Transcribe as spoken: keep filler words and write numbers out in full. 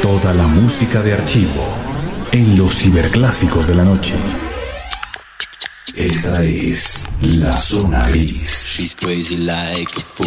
Toda la música de archivo en los ciberclásicos de la noche. Esta es la zona gris. She's crazy like a fool.